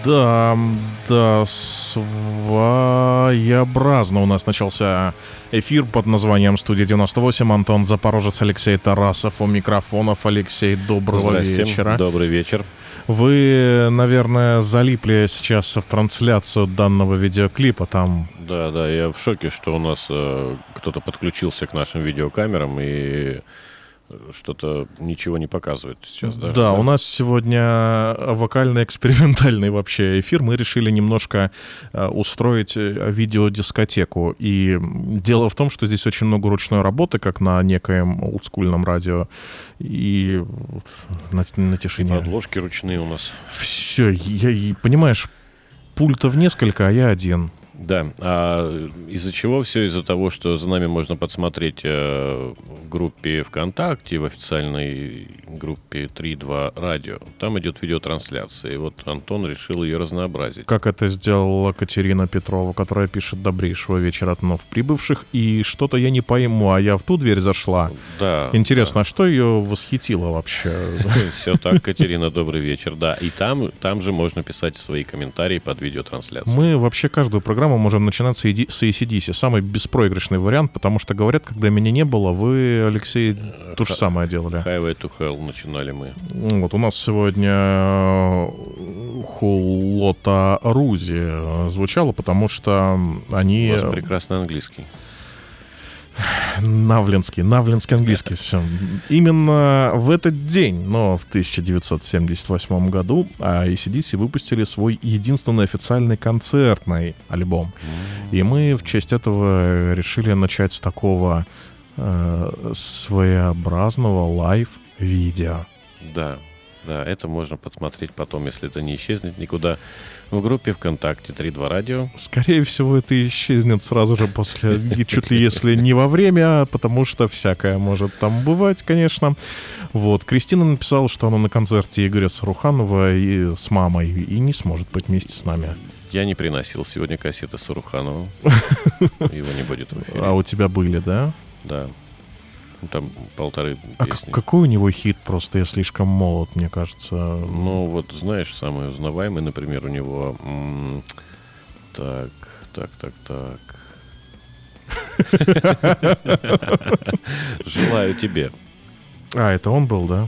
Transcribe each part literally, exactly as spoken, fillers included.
Да, да, своеобразно у нас начался эфир под названием «Студия девяносто восемь». Антон Запорожец, Алексей Тарасов у микрофонов. Алексей, доброго Здрасте. вечера. Добрый вечер. Вы, наверное, залипли сейчас в трансляцию данного видеоклипа там. Да, да, я в шоке, что у нас э, кто-то подключился к нашим видеокамерам и что-то ничего не показывает сейчас даже. Да, да, у нас сегодня вокально-экспериментальный вообще эфир. Мы решили немножко э, устроить видеодискотеку. И дело в том, что здесь очень много ручной работы, как на некоем олдскульном радио. И на, на тишине. И подложки ручные у нас. Все, я, и, понимаешь, пультов несколько, а я один. Да, а из-за чего все? Из-за того, что за нами можно подсмотреть э, в группе ВКонтакте, в официальной группе три два радио. Там идет видеотрансляция, и вот Антон решил ее разнообразить. Как это сделала Катерина Петрова, которая пишет «Добрейшего вечера от вновь прибывших», и что-то я не пойму, а я в ту дверь зашла. Да. Интересно, да. А что ее восхитило вообще? Все так, Катерина, добрый вечер. Да, и там, там же можно писать свои комментарии под видеотрансляцией. Мы вообще каждую программу мы можем начинать с эй си ди си. Самый беспроигрышный вариант, потому что, говорят, когда меня не было, вы, Алексей, то же самое делали. Highway to Hell начинали мы. Вот у нас сегодня Хулота Рузи звучало, потому что они... У вас прекрасный английский. Навленский, навленский английский, все. Именно в этот день, но в тысяча девятьсот семьдесят восьмом году, эй си ди си выпустили свой единственный официальный концертный альбом. И мы в честь этого решили начать с такого э, своеобразного лайв-видео. Да, да, это можно подсмотреть потом, если это не исчезнет никуда. В группе ВКонтакте три два радио. Скорее всего, это исчезнет сразу же после, чуть ли если не во время, потому что всякое может там бывать, конечно. Вот. Кристина написала, что она на концерте Игоря Саруханова и с мамой и не сможет быть вместе с нами. Я не приносил сегодня кассеты Саруханова. Его не будет в эфире. А у тебя были, да? Да. Там полторы а песни. А какой у него хит? Просто я слишком молод, мне кажется. Ну, вот, знаешь, самый узнаваемый, например, у него... М- так, так, так, так. Желаю тебе. А, это он был, да?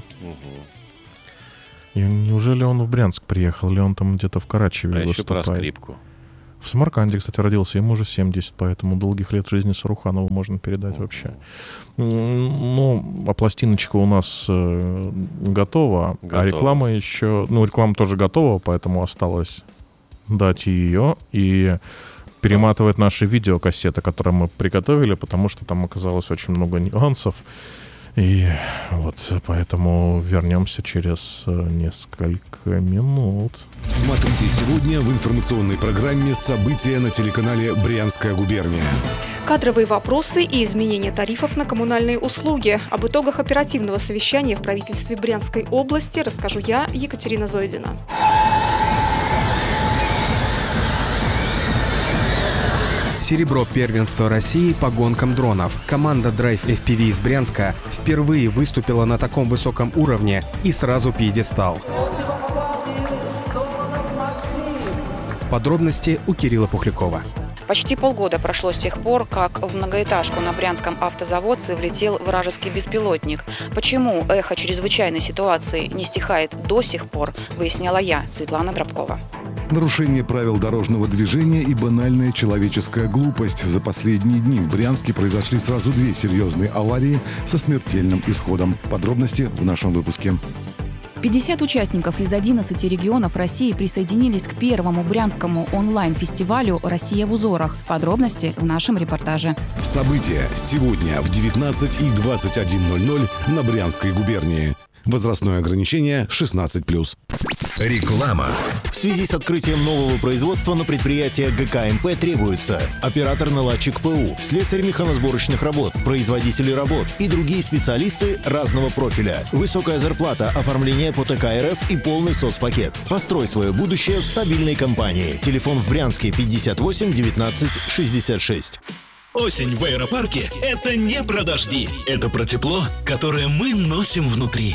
И неужели он в Брянск приехал, или он там где-то в Карачеве а выступает? А еще про скрипку. В Самарканде, кстати, родился, ему уже семьдесят, поэтому долгих лет жизни Саруханову можно передать mm-hmm. вообще. Ну, а пластиночка у нас э, готова, готова, а реклама еще... Ну, реклама тоже готова, поэтому осталось дать ее и перематывать наши видеокассеты, которые мы приготовили, потому что там оказалось очень много нюансов. И вот поэтому вернемся через несколько минут. Смотрите сегодня в информационной программе «События» на телеканале «Брянская губерния». Кадровые вопросы и изменение тарифов на коммунальные услуги. Об итогах оперативного совещания в правительстве Брянской области расскажу я, Екатерина Зоидина. Серебро первенства России по гонкам дронов. Команда Drive эф пи ви из Брянска впервые выступила на таком высоком уровне и сразу пьедестал. Подробности у Кирилла Пухлякова. Почти полгода прошло с тех пор, как в многоэтажку на Брянском автозаводце влетел вражеский беспилотник. Почему эхо чрезвычайной ситуации не стихает до сих пор, выясняла я, Светлана Дробкова. Нарушение правил дорожного движения и банальная человеческая глупость. За последние дни в Брянске произошли сразу две серьезные аварии со смертельным исходом. Подробности в нашем выпуске. пятьдесят участников из одиннадцати регионов России присоединились к первому брянскому онлайн-фестивалю «Россия в узорах». Подробности в нашем репортаже. События сегодня в девятнадцать и двадцать один ноль ноль на Брянской губернии. Возрастное ограничение шестнадцать плюс. Реклама. В связи с открытием нового производства на предприятие гэ ка эм пэ требуется оператор-наладчик пэ у, слесарь механосборочных работ, производители работ и другие специалисты разного профиля. Высокая зарплата, оформление по тэ ка эр эф и полный соцпакет. Построй свое будущее в стабильной компании. Телефон в Брянске пятьдесят восемь девятнадцать шестьдесят шесть. Осень в аэропарке – это не про дожди. Это про тепло, которое мы носим внутри.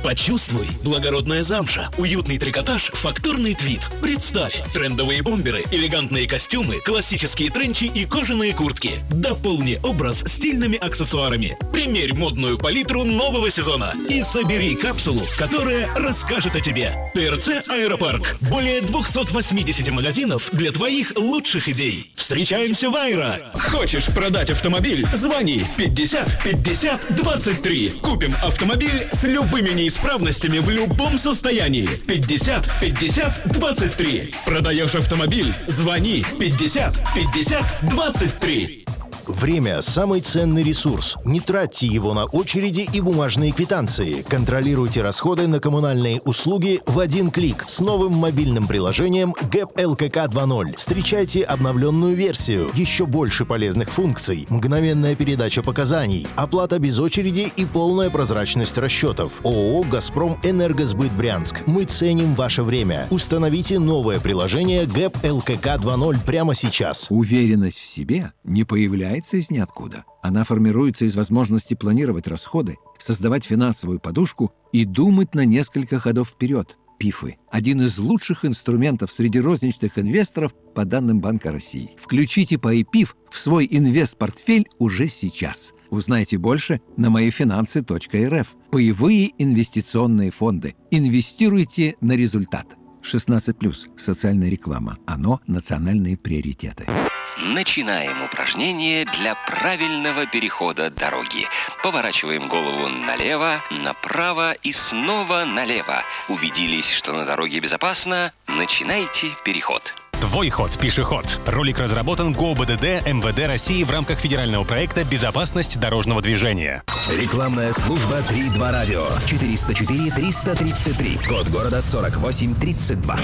Почувствуй благородная замша, уютный трикотаж, фактурный твид. Представь трендовые бомберы, элегантные костюмы, классические тренчи и кожаные куртки. Дополни образ стильными аксессуарами. Примерь модную палитру нового сезона и собери капсулу, которая расскажет о тебе. ТРЦ «Аэропарк». Более двухсот восьмидесяти магазинов для твоих лучших идей. Встречаемся в Айра. Хочешь продать автомобиль? Звони пятьдесят пятьдесят двадцать три. Купим автомобиль с любыми неисправностями в любом состоянии. пятьдесят пятьдесят двадцать три. Продаешь автомобиль? Звони пятьдесят пятьдесят двадцать три. Время – самый ценный ресурс. Не тратьте его на очереди и бумажные квитанции. Контролируйте расходы на коммунальные услуги в один клик с новым мобильным приложением ГЭП эл ка ка два ноль. Встречайте обновленную версию, еще больше полезных функций, мгновенная передача показаний, оплата без очереди и полная прозрачность расчетов. ООО «Газпром Энергосбыт Брянск». Мы ценим ваше время. Установите новое приложение ГЭП эл ка ка два ноль прямо сейчас. Уверенность в себе не появляется из ниоткуда. Она формируется из возможности планировать расходы, создавать финансовую подушку и думать на несколько ходов вперед. ПИФы – один из лучших инструментов среди розничных инвесторов по данным Банка России. Включите ПАИ-ПИФ в свой инвестпортфель уже сейчас. Узнайте больше на моифинансы точка эр эф. Паевые инвестиционные фонды. Инвестируйте на результат. шестнадцать плюс. Социальная реклама. Оно – национальные приоритеты. Начинаем упражнение для правильного перехода дороги. Поворачиваем голову налево, направо и снова налево. Убедились, что на дороге безопасно? Начинайте переход. Твой ход, пешеход. Ролик разработан ГОБДД эм вэ дэ России в рамках федерального проекта «Безопасность дорожного движения». Рекламная служба три два радио. четыреста четыре триста тридцать три. Код города сорок восемь тридцать два.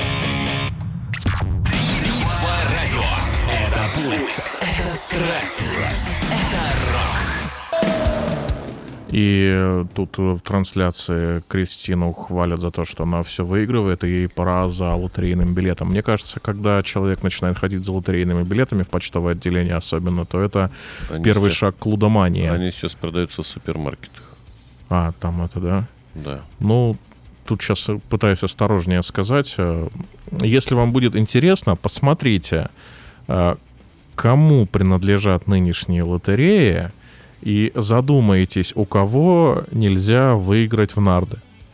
Это пульс, это страсть, это рок. И тут в трансляции Кристину хвалят за то, что она все выигрывает, и ей пора за лотерейным билетом. Мне кажется, когда человек начинает ходить за лотерейными билетами в почтовое отделение особенно, то это они первый сейчас, шаг к лудомании. Они сейчас продаются в супермаркетах. А, там это, да? Да. Ну, тут сейчас пытаюсь осторожнее сказать. Если вам будет интересно, посмотрите, кому принадлежат нынешние лотереи, и задумаетесь, у кого нельзя выиграть в нарды.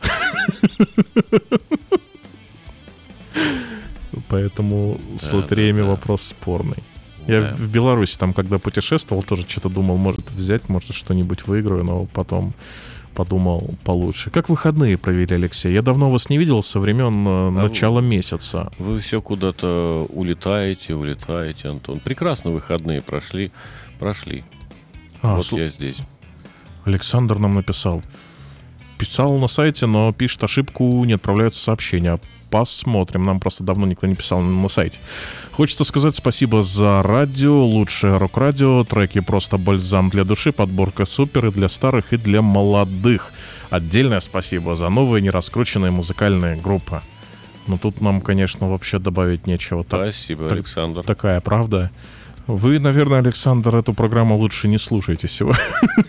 Поэтому с лотереями вопрос спорный. Я в Беларуси там, когда путешествовал, тоже что-то думал, может взять, может что-нибудь выиграю, но потом подумал получше. Как выходные провели, Алексей? Я давно вас не видел со времен а начала вы, месяца. Вы все куда-то улетаете, улетаете, Антон. Прекрасно выходные прошли, прошли. А, вот сл... я здесь. Александр нам написал. Писал на сайте, но пишет ошибку, не отправляются сообщения. Посмотрим. Нам просто давно никто не писал на сайте. Хочется сказать спасибо за радио, лучшее рок-радио, треки просто бальзам для души, подборка супер и для старых, и для молодых. Отдельное спасибо за новые нераскрученные музыкальные группы. Но тут нам, конечно, вообще добавить нечего. Спасибо, так, Александр. Такая правда. Вы, наверное, Александр, эту программу лучше не слушаете сегодня.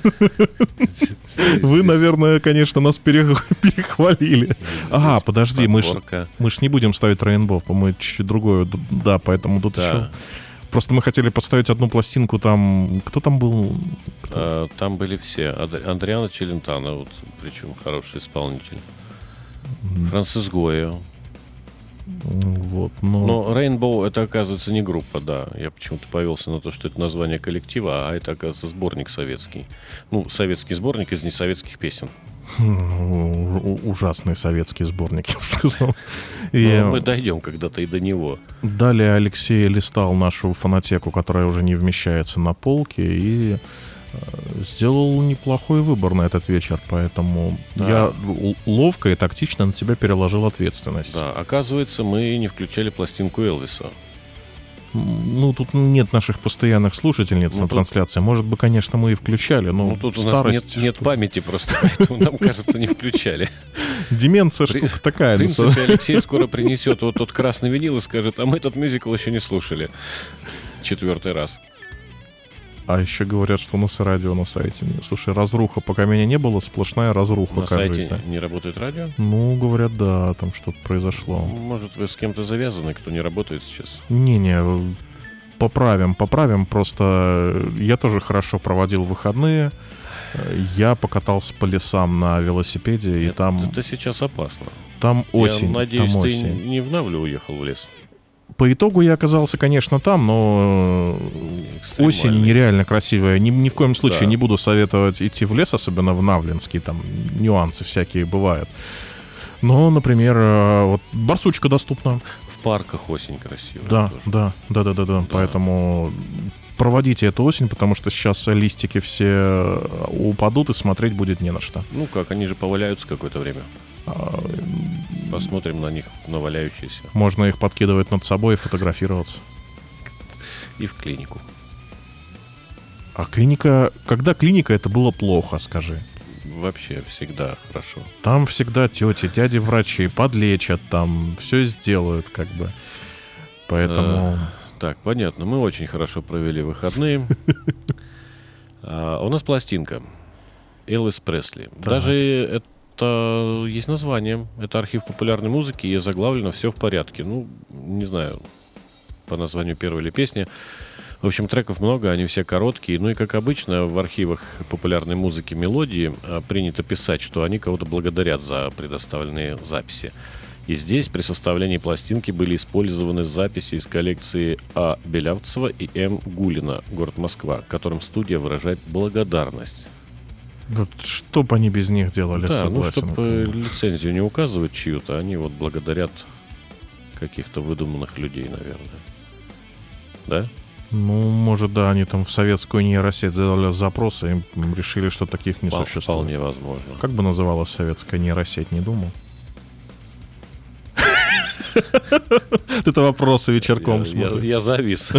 Вы, наверное, конечно, нас перехвалили. А, подожди, мы ж мы ж не будем ставить Rainbow, по-моему, чуть-чуть другое. Да, поэтому тут еще... Просто мы хотели поставить одну пластинку там... Кто там был? А, там были все. Адриано Челентано, вот, причем хороший исполнитель. Франсис Гойя. Вот, но... но Rainbow — это, оказывается, не группа, да. Я почему-то повелся на то, что это название коллектива, а это, оказывается, сборник советский. Ну, советский сборник из несоветских песен. Ужасный советский сборник, я бы сказал. И мы дойдем когда-то и до него. Далее Алексей листал нашу фонотеку, которая уже не вмещается на полке, и сделал неплохой выбор на этот вечер, поэтому да. я ловко и тактично на тебя переложил ответственность. Да, оказывается, мы не включали пластинку Элвиса. Ну, тут нет наших постоянных слушательниц ну, на тут... трансляции. Может быть, конечно, мы и включали, но ну, тут старость... у нас нет, нет памяти просто, поэтому нам, кажется, не включали. Деменция штука такая. В принципе, Алексей скоро принесет вот тот красный винил и скажет, а мы этот мюзикл еще не слушали. Четвертый раз. А еще говорят, что у нас и радио на сайте нет. Слушай, разруха. Пока меня не было, сплошная разруха. На сайте да. не работает радио? Ну, говорят, да, там что-то произошло. Может, вы с кем-то завязаны, кто не работает сейчас? Не-не, поправим, поправим. Просто я тоже хорошо проводил выходные. Я покатался по лесам на велосипеде, это, и там... Это сейчас опасно. Там осень. Я надеюсь, там ты осень. не в Навлю уехал в лес? По итогу я оказался, конечно, там, но осень нереально красивая. Ни, ни в коем случае да. не буду советовать идти в лес, особенно в Навленский. Там нюансы всякие бывают. Но, например, вот барсучка доступна. В парках осень красивая. Да, да, да, да, да, да. Поэтому проводите эту осень, потому что сейчас листики все упадут и смотреть будет не на что. Ну как, они же поваляются какое-то время. Посмотрим на них, на валяющиеся. Можно их подкидывать над собой и фотографироваться. И в клинику. А клиника... Когда клиника, это было плохо, скажи. Вообще всегда хорошо. Там всегда тети, дяди врачи подлечат, там все сделают, как бы. Поэтому... А, так, понятно. Мы очень хорошо провели выходные. а, у нас пластинка. Элвис Пресли. Да. Даже это... Это есть название. Это архив популярной музыки, и заглавлено «Все в порядке». Ну, не знаю, по названию первой или песни. В общем, треков много, они все короткие. Ну и, как обычно, в архивах популярной музыки мелодии принято писать, что они кого-то благодарят за предоставленные записи. И здесь при составлении пластинки были использованы записи из коллекции А. Белявцева и М. Гулина, город Москва, которым студия выражает благодарность. Вот что бы они без них делали, да, согласен. Ну, чтобы лицензию не указывать чью-то, они вот благодарят каких-то выдуманных людей, наверное. Да? Ну, может, да, они там в советскую нейросеть сделали запросы, и решили, что таких не Впол- существует. Вполне возможно. Как бы называлась советская нейросеть, не думал? Это вопросы вечерком смотрят. Я завис.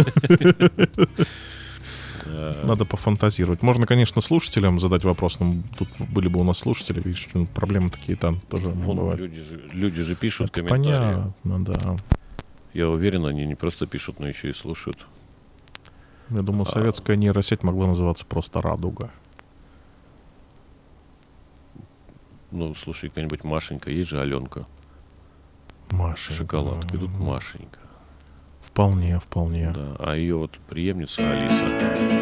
Надо пофантазировать. Можно, конечно, слушателям задать вопрос, но тут были бы у нас слушатели, видишь, проблемы такие там тоже бывают. Люди же, люди же пишут это комментарии. Понятно, да. Я уверен, они не просто пишут, но еще и слушают. Я думаю, а... советская нейросеть могла называться просто «Радуга». Ну, слушай, какая-нибудь Машенька, есть же Аленка. Машенька. Шоколадка, и тут Машенька. Вполне, вполне. Да, а ее вот преемница Алиса.